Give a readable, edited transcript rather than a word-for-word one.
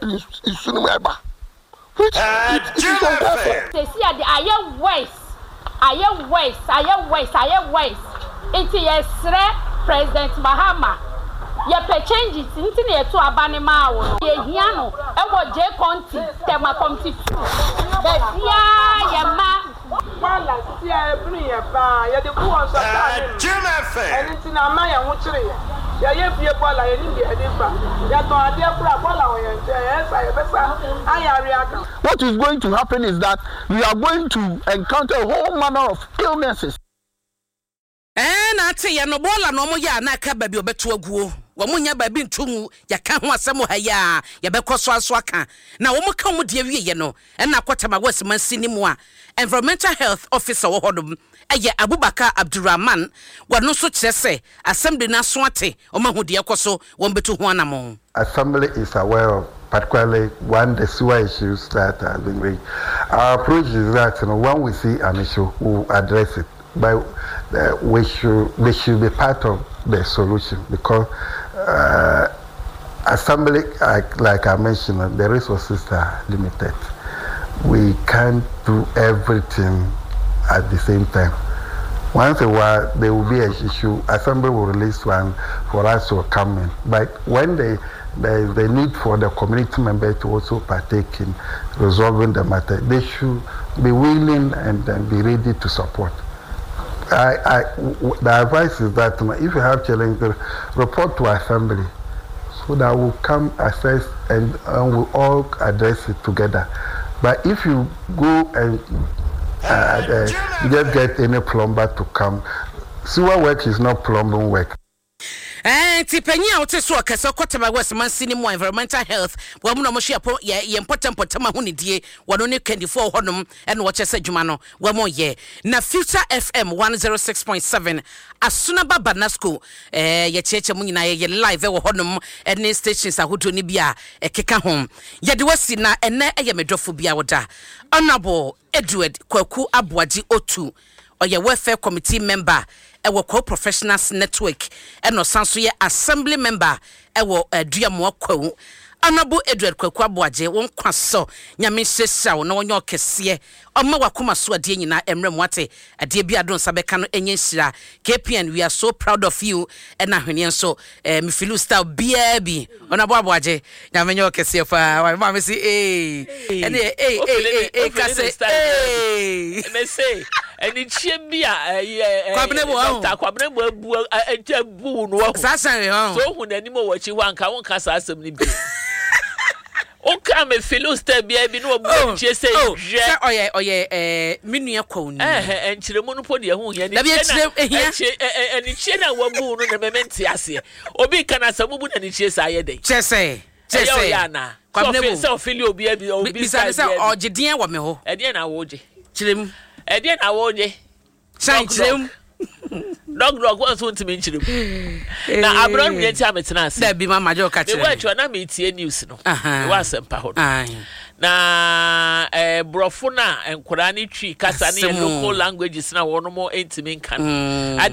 is Sunumeba. Which is uncalled for. They see the aye waste. It is President Mahama. Ye pe change it into the to abanima wo. Ye hiano. E wo J Conti. Tema committee. But ya ma. Wala si e bri e ba. Ye de ku on so ta. Anything na ma ya ho kire ye. Ya ye fie bola ye ni de ba. Ya to ade kura bola wo ye nje. Esa ye besa ayare aka. What is going to happen is that we are going to encounter a whole manner of illnesses. Na ate ya no bola no mo ya na aka ba bi obeto aguo wo munya ba bi ntumu ya ka ho asem ha ya ya bekoso aso aka na wo mo ka mo de awie ye no na kwatama wasiman sinimu a environmental health officer wo hodom eye Abubakar Abdurrahman wano so kire se assembly na so ate o ma ho de ekoso wo beto ho anamo. Assembly is aware of particularly the sewer issues that are being raised. Our approach is that when we see an issue, we'll address it. But we should be part of the solution because assembly, like I mentioned, the resources are limited. We can't do everything at the same time. Once a while, there will be an issue. Assembly will release one for us to come in. But when there is the need for the community member to also partake in resolving the matter, they should be willing and be ready to support. The advice is that if you have challenges, report to assembly so that we'll come assess and we'll all address it together. But if you go and you just get any plumber to come, sewer work is not plumbing work. Tipenya ote so akasa kwataba wasiman sinimu environmental health wa mu na mo hia po ye important potama ho ne die wano ne 24 honum ene wo chese dwuma no wa mo ye na Future FM 106.7 asuna baba nasco ye cheche mu nyina ye live wo honum ene stations ahodo ni bia ekeka ho ye de wasi na ene eye medofo bia woda honorable Edward Kwaku Abuaji Otu oye welfare committee member ewo co-professionals network eno sanso ye assembly member ewo duamo kwawu Honorable Edward Kwaku Abuaje won kwaso nyame hyehyɛ na wonyo kese ɔma wakoma so ade nyina emre mwate ade bia don sabeka no enye hyira KPN we are so proud of you and ahwene nso me feel style bia bi Honorable Abuaje nyame nyo kese fa ma me si ene kase me say eni chie bia kwabene bo abu abu no so hu nani mo wachi wanka won kasa asem ni bi o ka me filoster bia bi no obu chie say oye minua kwawu ni enchiremu no po de hu ya ni eni chie na wabu no na mementi ase obi kana samubu na ni chie sa ye den chese ya na kwabene so fili obi bi obi sa ogedien wo me ho edien na woje chirem edien na woje san chirem dog was want to mention him. Now, I'm not going to tell me tonight. There be my major catcher. The word you are not meeting news. No, it was a power. Na brofuna and Quranic tree, Kasani, and local languages now one more intimate can. And